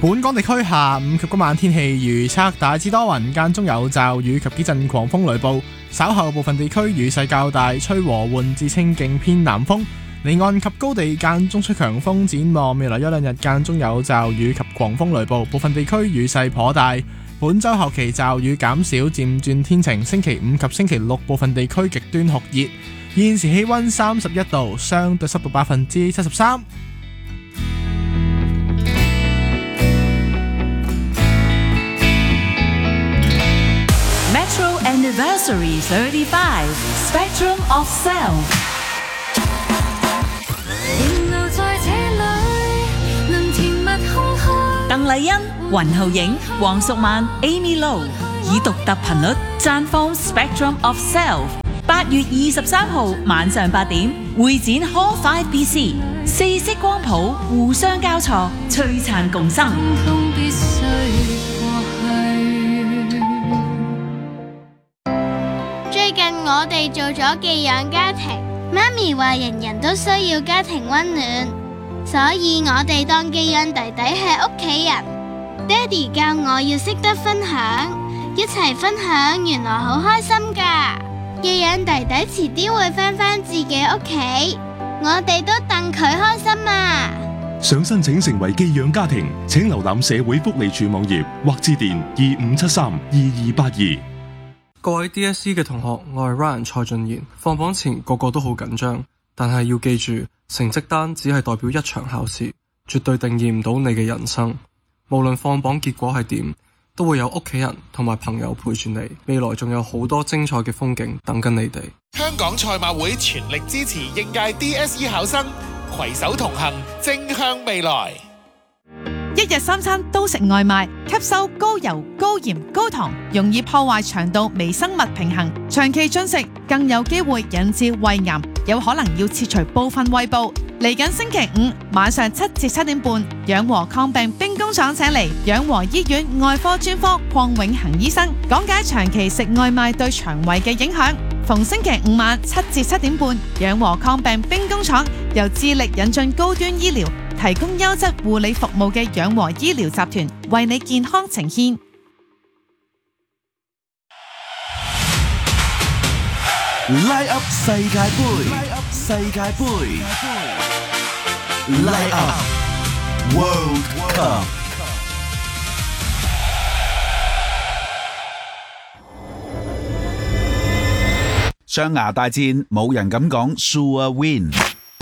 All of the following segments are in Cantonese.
本港地區下午及今晚天氣預測大致多雲，間中有驟雨及幾陣狂風雷暴，稍後部分地區雨勢較大，吹和緩至清勁偏南風。離岸及高地間中吹強風，展望未來一兩日間中有驟雨及狂風雷暴，部分地區雨勢頗大。本週後期驟雨減少，漸轉天晴。星期五及星期六部分地區極端酷熱。現時氣溫31度，相對濕度73%。 Metro Anniversary 35 Spectrum of Sound。鄧麗欣、雲浩影、黃淑曼、Amy Low 以獨特頻率綻放 Spectrum of Self。8月23號晚上8點，會展 Hall 5BC， 四色光譜互相交錯，璀璨共生。 最近我哋做咗寄養家庭，媽咪話人人都需要家庭溫暖，所以我哋當寄養弟弟係屋企人。爹哋教我要識得分享，一齊分享原來好開心㗎。寄養弟弟遲啲會返自己屋企，我哋都戥佢開心啊！ 想申請成為寄養家庭，請瀏覽社會福利署網頁或致電25732282。 各位 DSE 嘅同學，我係 Ryan 蔡俊賢。放榜前個個都好緊張，但係要記住，成績單只係代表一場考試，絕對定義唔到你嘅人生。無論放榜結果係點，都會有屋企人同埋朋友陪住你，未來仲有好多精彩嘅風景等緊你哋。 香港賽馬會全力支持應屆 DSE 考生，攜手同行，正向未來。 一日三餐都食外賣，吸收高油、高鹽、高糖，容易破壞腸道微生物平衡。長期進食更有機會引致胃癌，有可能要切除部分胃部。嚟緊星期五晚上7至7點半，養和抗病兵工廠請嚟養和醫院外科專科鄺永恒醫生講解長期食外賣對腸胃嘅影響。逢星期五晚7至7點半，養和抗病兵工廠由致力引進高端醫療，提供優質護理服務嘅養和醫療集團為你健康呈獻。 Light Up 世界盃，Light Up World Cup。 雙牙大戰，冇人敢講 Sure Win。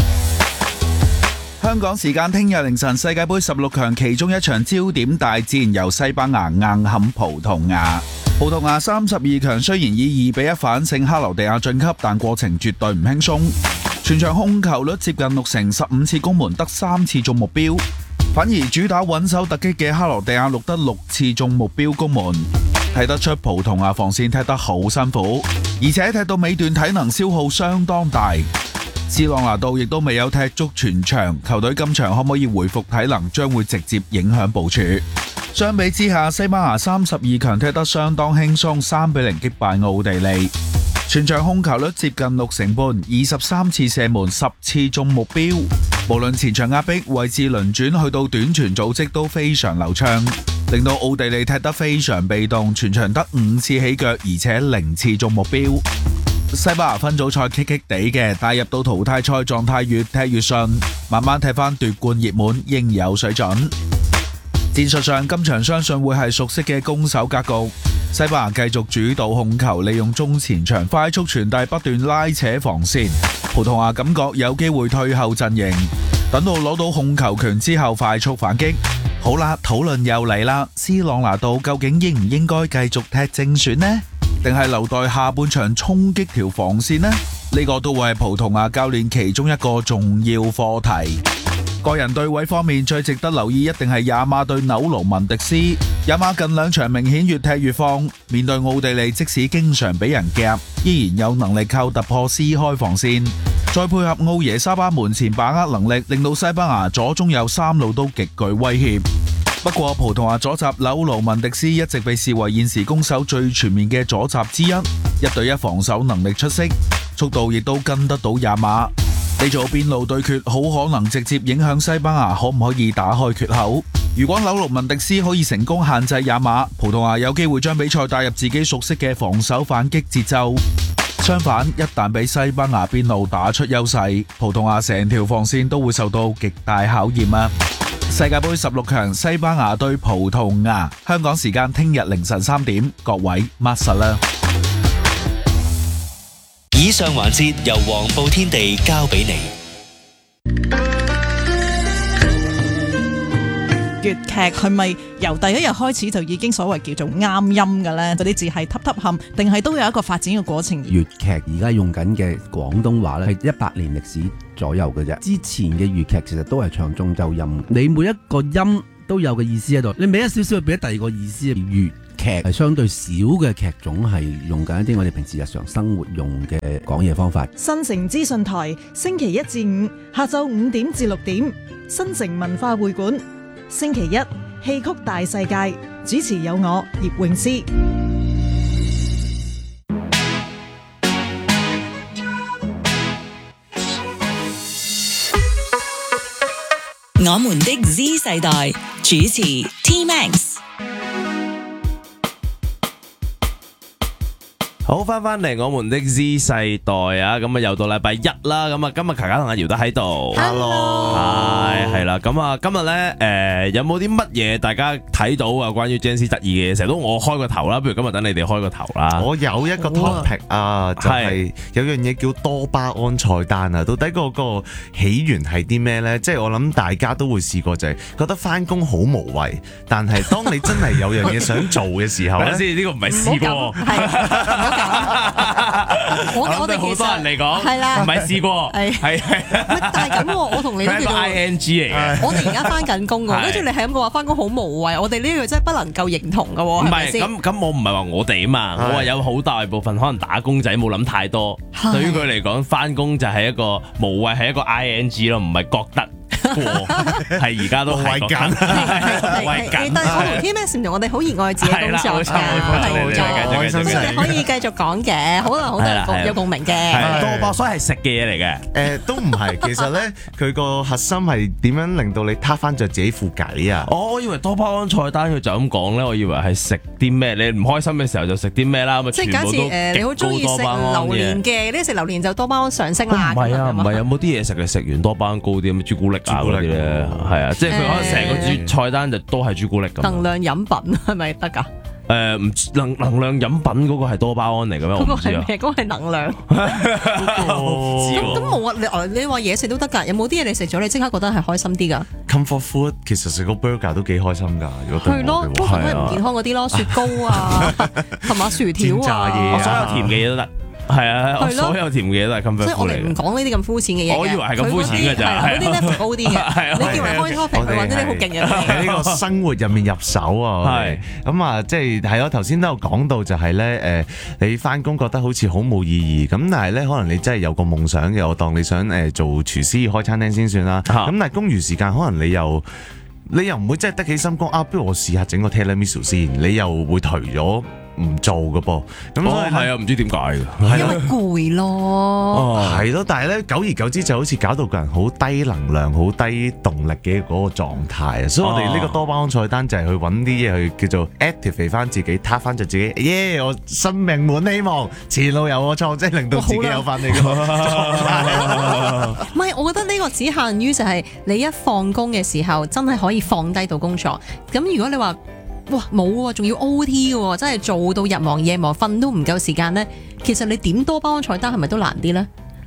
香港時間聽日凌晨世界盃16強其中一場焦點大戰，由西班牙硬撼葡萄牙。葡萄牙32強雖然以2-1反勝克羅地亞晉級，但過程絕對唔輕鬆。全場控球率接近60%， 15次攻門得3次中目標，反而主打穩守突擊嘅克羅地亞錄得6次中目標攻門。睇得出葡萄牙防線踢得好辛苦，而且踢到尾段體能消耗相當大。斯朗拿度亦都未有踢足全場，球隊今場可唔可以回復體能，將會直接影響部署。相比之下，西班牙32強踢得相當輕鬆，3-0擊敗奧地利。全場控球率接近60半，23次射門，10次中目標。無論前場壓迫、位置輪轉，去到短傳組織都非常流暢，令到奧地利踢得非常被動，全場得5次起腳，而且0次中目標。西班牙分組賽棘棘地嘅，但入到淘汰賽狀態越踢越順，慢慢踢翻奪冠熱門，應有水準。戰術上，今場相信會係熟悉嘅攻守格局。西班牙繼續主導控球，利用中前場快速傳遞，不斷拉扯防線。葡萄牙感覺有機會退後陣營，等到攞到控球權之後快速反擊。好啦，討論又嚟啦，斯朗拿度究竟應唔應該繼續踢正選呢？定係留待下半場衝擊條防線呢？呢個都會係葡萄牙教練其中一個重要課題。個人對位方面，最值得留意一定係亞馬對紐勞文迪斯。亞馬近2場明顯越踢越放，面對奧地利即使經常俾人夾，依然有能力靠突破撕開防線，再配合奧耶沙巴門前把握能力，令到西班牙左中右3路都極具威脅。不過葡萄牙左閘紐勞文迪斯一直被視為現時攻守最全面嘅左閘之一，1對1防守能力出色，速度亦都跟得到亞馬。呢組邊路對決好可能直接影響西班牙可唔可以打開缺口。 如果紐魯文迪斯可以成功限制也馬，葡萄牙有機會將比賽帶入自己熟悉嘅防守反擊節奏。相反，一旦俾西班牙邊路打出優勢，葡萄牙成條防線都會受到極大考驗啊！世界盃16強，西班牙對葡萄牙，香港時間聽日凌晨3點，各位 mark 實啦！ 以上環節由黃埔天地交俾你。 粵劇係咪由第一日開始就已經所謂叫做啱音嘅呢？嗰啲字係揼揼冚，定係都有一個發展嘅過程？ 粵劇而家用緊嘅廣東話咧，係100年歷史左右嘅啫。之前嘅粵劇其實都係唱中州音，你每一個音都有個意思喺度，你俾一少少俾咗第二個意思。粵劇係相對少嘅劇種係用緊一啲我哋平時日常生活用嘅講嘢方法。 新城資訊台星期1至5下晝5點至6點，新城文化會館。星期一戲曲大世界，主持有我葉詠詩。 我們的 Z 世代主持 T-Max。 好，翻嚟我們的 Z 世代啊，咁啊又到禮拜一啦，咁啊今日琪琪同阿姚都喺度 ，Hello， 係啦，咁啊今日咧有冇啲乜嘢大家睇到啊？關於 Janice 得意嘅嘢，成日都我開個頭啦，不如今日等你哋開個頭啦。 我有一個 topic 啊，就係有樣嘢叫多巴胺菜單啊，到底嗰個起源係啲咩咧？即係我諗大家都會試過，就係覺得翻工好無謂，但係當你真係有樣嘢想做嘅時候咧， 先呢個唔係試過。 我對好多人嚟講係啦，唔係試過係。 但係咁，我同你都叫做 ING 嚟嘅。 我哋而家翻緊工㗎，跟住你係咁講話翻工好無謂，我哋呢個真係不能夠認同㗎喎，係咪先？ 咁我唔係話我哋啊嘛，我話有好大部分可能打工仔冇諗太多，對於佢嚟講翻工就係一個無謂，係一個 ING 咯，唔係覺得。係而家都係緊， 但係我同 T-Max 同我哋好熱愛自己工作㗎，係冇可以繼續講嘅，可能好多人有共鳴嘅。 多巴，所以係食嘅嘢嚟嘅。 都唔係，其實咧佢個核心係點樣令到你撻翻着自己副偈啊？ 我以為多巴胺菜單佢就咁講咧，我以為係食啲咩，你唔開心嘅時候就食啲咩啦。 即係假設你好中意食榴蓮嘅，呢食榴蓮就多巴胺上升啦。 唔係啊，唔係有冇啲嘢食係食完多巴胺高啲咁？朱古力啊嗰啲咧，係啊，即係佢可能成個菜單就都係朱古力咁。 能量飲品係咪得㗎？ 唔能量飲品嗰個係多巴胺嚟嘅咩？我唔知啊。 嗰個係能量。咁冇啊！你話嘢食都得㗎，有冇啲嘢你食咗你即刻覺得係開心啲㗎 ？Comfort food 其實食個 burger 都幾開心㗎。如果係咯，都係唔健康嗰啲咯，雪糕啊，同埋薯條啊， 我所有甜嘅嘢都得。係啊，我所有甜嘅嘢都係 comfort food 嚟嘅。 所以我哋唔講呢啲咁膚淺嘅嘢。 我以為係咁膚淺嘅咋， 嗰啲 level 高啲嘅。你以為開 topic 或者你好勁嘅？ 喺呢個生活入面入手啊，係咁啊，即係係我頭先都有講到，就係咧你翻工覺得好似好冇意義，咁但係咧可能你真係有個夢想嘅，我當你想做廚師開餐廳先算啦。咁但係工餘時間可能你又唔會真係得起心肝啊，不如我試下整個 tiramisu先，你又會頹咗。唔做嘅噃，咁所以係啊，唔知點解嘅， 因為攰咯， 係咯，但係咧久而久之就好似搞到個人好低能量、好低動力嘅嗰個狀態啊，所以我哋呢個多巴胺菜單就係去揾啲嘢去叫做 activate 翻自己，撻翻就自己，耶！我生命滿希望，前路由我創，即係令到自己有翻呢個狀態。 唔係，我覺得呢個只限於就係你一放工嘅時候，真係可以放低到工作。咁如果你話，哇冇喎，仲要 OT 喎，真係做到日忙夜忙，瞓都唔夠時間咧。其實你點多巴胺菜單係咪都難啲咧？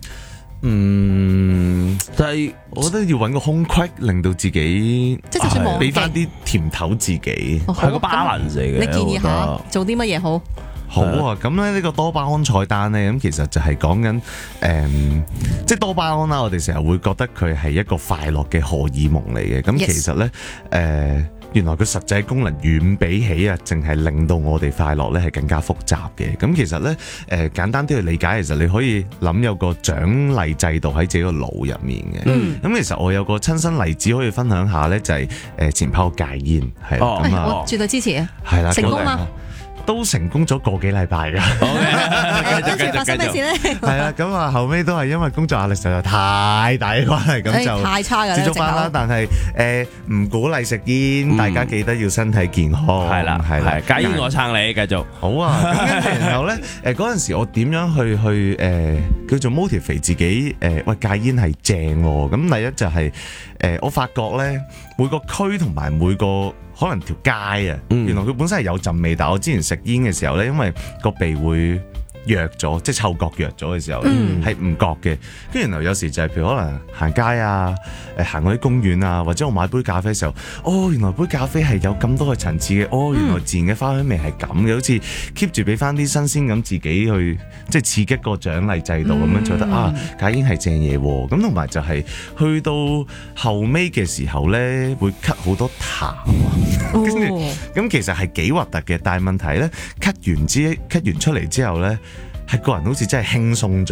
但係我覺得要揾個空隙，令到自己即係就算俾翻啲甜頭自己， 係個 balance 嚟嘅。 你建議下做啲乜嘢好？ 好啊，咁咧呢個多巴胺菜單咧，咁其實就係講緊即係多巴胺啦。我哋成日會覺得佢係一個快樂嘅荷爾蒙嚟嘅，咁其實咧原來佢實際功能遠比起淨係令到我哋快樂咧係更加複雜嘅。咁其實咧簡單啲去理解，其實你可以諗有個獎勵制度喺自己個腦入面嘅。咁其實我有個親身例子可以分享下咧，就係前排我戒煙係啦。 我絕對支持啊！ 係啦， 成功嗎？ 都成功咗個幾禮拜㗎。 跟住發生咩事咧？ 係啦，咁啊後尾都係因為工作壓力實在太大嘅關係，咁就太差㗎， 接觸翻啦。但係唔鼓勵食煙，大家記得要身體健康。 係啦，戒煙我撐你，繼續。 好啊，咁跟住然後咧嗰陣時我點樣去叫做 motivate 自己喂戒煙係正喎。咁第一就係我發覺咧每個區同埋每個可能條街啊，原來佢本身係有陣味，但我之前食煙嘅時候咧，因為個鼻會弱咗，即係嗅覺弱咗嘅時候係唔覺嘅。跟住然後有時就係譬如可能行街啊，行嗰啲公園啊，或者我買杯咖啡嘅時候，原來杯咖啡係有咁多個層次嘅，原來自然嘅花香味係咁嘅，好似 keep 住俾翻啲新鮮感自己去，即係刺激個獎勵制度咁樣，覺得戒煙係正嘢喎。咁同埋就係去到後尾嘅時候咧，會咳好多痰，跟住咁其實係幾核突嘅，但係問題咧咳完出嚟之後咧，係個人好似真係輕鬆咗。